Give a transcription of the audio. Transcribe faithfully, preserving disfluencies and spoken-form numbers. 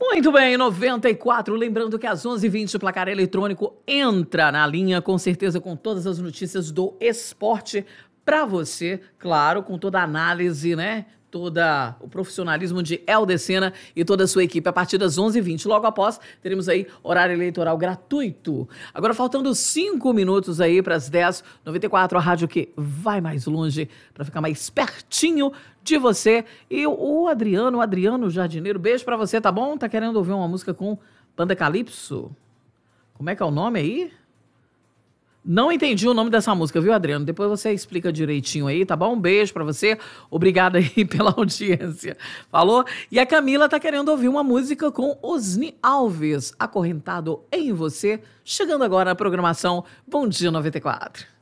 Muito bem, noventa e quatro. Lembrando que às onze e vinte o placar eletrônico entra na linha, com certeza, com todas as notícias do esporte para você, claro, com toda a análise, né? Todo o profissionalismo de Helder Sena e toda a sua equipe. A partir das onze e vinte, logo após, teremos aí horário eleitoral gratuito. Agora, faltando cinco minutos aí para as dez, noventa e quatro, a rádio que vai mais longe para ficar mais pertinho de você. E o Adriano, o Adriano Jardineiro, beijo para você, tá bom? Tá querendo ouvir uma música com Banda Calypso? Como é que é o nome aí? Não entendi o nome dessa música, viu, Adriano? Depois você explica direitinho aí, tá bom? Um beijo pra você. Obrigada aí pela audiência. Falou? E a Camila tá querendo ouvir uma música com Osni Alves, Acorrentado em Você, chegando agora na programação Bom Dia noventa e quatro.